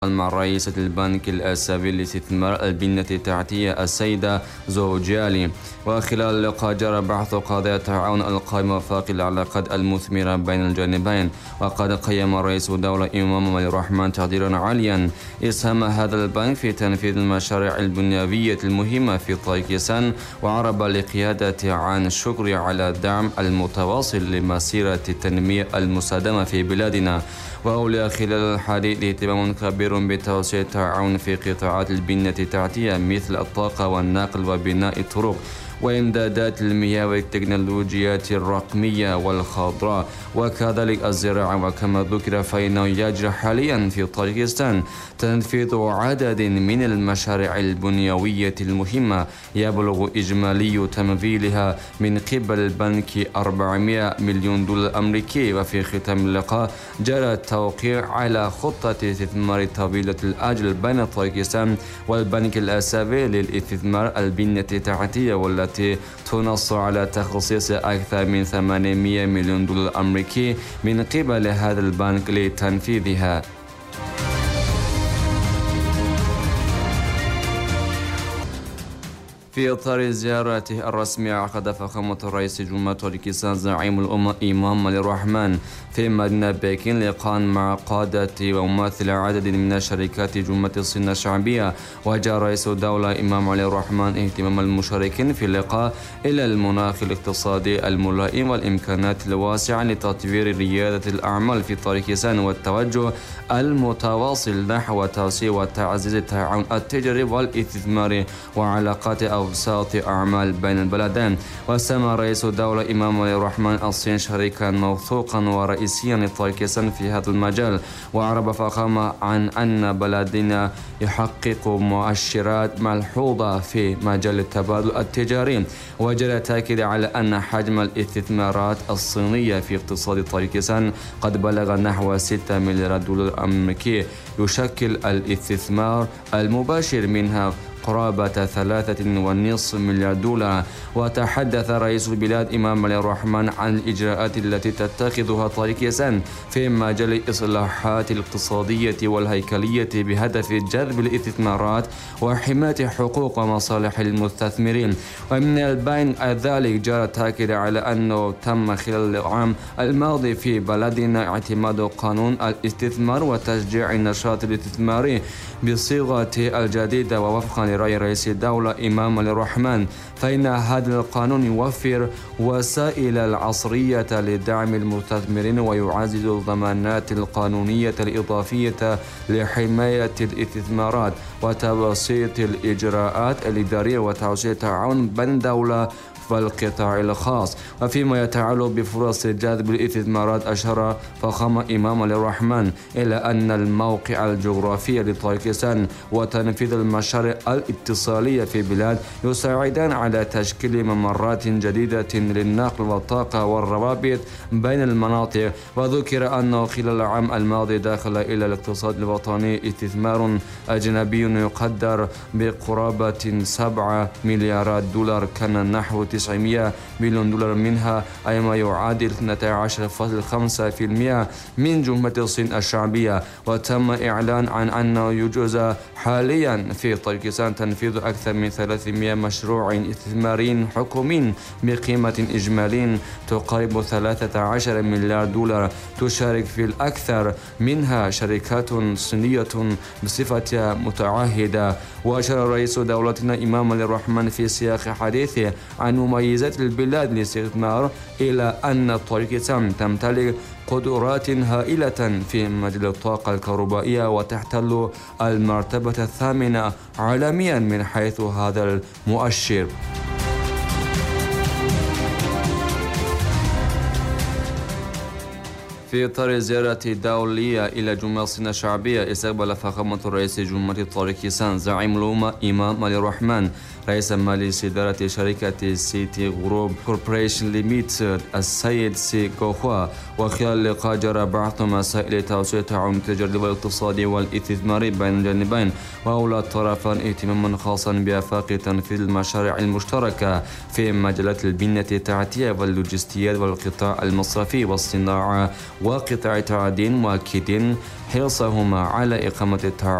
مع رئيسة البنك الآسيوي لاستثمار البنية التحتية السيدة زو جيالي. وخلال اللقاء جرى بحث قضايا التعاون القائم وفاق العلاقات المثمرة بين الجانبين. وقد قيم رئيس الدولة إمام علي الرحمن تقديرا عاليا إسهام هذا البنك في تنفيذ المشاريع البنيوية المهمة في طاجيكستان، وعرب لقيادة عن الشكر على الدعم المتواصل لمسيرة التنمية المستدامة في بلادنا. وأولى خلال الحديث اهتمام كبير بتوسيع التعاون في قطاعات البنية التحتية مثل الطاقة والنقل وبناء الطرق وإمدادات المياه والتكنولوجيات الرقمية والخضراء وكذلك الزراعة. وكما ذكر فإنه يجري حاليا في طاجيكستان تنفيذ عدد من المشاريع البنيوية المهمة يبلغ إجمالي تمويلها من قبل البنك 400 مليون دولار أمريكي. وفي ختام اللقاء جرى التوقيع على خطة استثمار طويلة الأجل بين طاجيكستان والبنك الآسيوي للاستثمار البنية التحتية، والتي تنص على تخصيص أكثر من 800 مليون دولار أمريكي من قبل هذا البنك لتنفيذها. في إطار زيارته الرسمية عقد فخامة رئيس جمهورية طاجيكستان زعيم الأمة إمام علي الرحمن في مدينة بكين لقاء مع قادة وممثل عدد من شركات جمهورية الصين الشعبية. وجاء رئيس الدولة إمام علي الرحمن اهتمام المشاركين في اللقاء إلى المناخ الاقتصادي الملائم والإمكانات الواسعة لتطوير ريادة الأعمال في طاجيكستان والتوجه المتواصل نحو توسيع وتعزيز التعاون التجاري والاستثماري وعلاقات أوساط أعمال بين البلدين. وسمى رئيس الدولة إمام علي الرحمن الصين شريكا موثوقا ورئيسيا لطاجيكستان في هذا المجال، وعرب فخامة عن أن بلدنا يحقق مؤشرات ملحوظة في مجال التبادل التجاري. وجرى التأكيد على أن حجم الاستثمارات الصينية في اقتصاد طاجيكستان قد بلغ نحو 6 مليار دولار أمريكي، يشكل الاستثمار المباشر منها قرابة 3.5 مليار دولار. وتحدث رئيس البلاد إمام علي الرحمن عن الإجراءات التي تتخذها طاجيكستان في مجال الإصلاحات الاقتصادية والهيكلية بهدف جذب الاستثمارات وحماية حقوق ومصالح المستثمرين. ومن البين ذلك جرى التأكيد على أنه تم خلال العام الماضي في بلدنا اعتماد قانون الاستثمار وتشجيع النشاط الاستثماري بصيغة الجديدة ووفقا لرأي رئيس الدولة إمام علي الرحمن، فإن هذا القانون يوفر وسائل العصرية لدعم المستثمرين ويعزز الضمانات القانونية الإضافية لحماية الاستثمارات وتبسيط الإجراءات الإدارية وتوسيع التعاون بين الدولة والقطاع الخاص. وفيما يتعلق بفرص جذب الاستثمارات أشار فخامة إمام علي الرحمن إلى أن الموقع الجغرافي لطاجيكستان وتنفيذ المشاريع الاتصالية في البلاد يساعدان على تشكيل ممرات جديدة للنقل والطاقة والروابط بين المناطق. وذكر أنه خلال العام الماضي دخل إلى الاقتصاد الوطني استثمار أجنبي يقدر بقرابة 7 مليارات دولار، كان نحو 900 مليون دولار منها أي ما يعادل 12.5% من جمهورية الصين الشعبية. وتم إعلان عن أنه يجوز حاليا في طاجيكستان تنفيذ أكثر من 300 مشروع استثماري حكومي بقيمة إجمالية تقارب 13 مليار دولار، تشارك في الأكثر منها شركات صينية بصفة متعهدة. وأشار رئيس دولتنا إمام علي الرحمن في سياق حديثه عن مميزات البلاد للاستثمار إلى أن طاجيكستان تمتلك قدرات هائلة في مجال الطاقة الكهربائية وتحتل المرتبة الثامنة عالميا من حيث هذا المؤشر. في إطار زيارة دولية إلى جمهورية الصين الشعبية، استقبل فخامة رئيس جمهورية طاجيكستان زعيم الأمة إمام علي الرحمن رئيس مجلس إدارة شركة سيتي جروب كوربوريشن ليميتد السيد سي غوخوا. وخلال اللقاء جرى بحث مسائل توسيع التعاون التجاري والاقتصادي والاستثماري بين الجانبين، وأولى الطرفان اهتماما خاصا بآفاق تنفيذ المشاريع المشتركة في مجالات البنية التحتية واللوجستيات والقطاع المصرفي والصناعة وقطاع تعدين، مؤكدين حرصهما على إقامة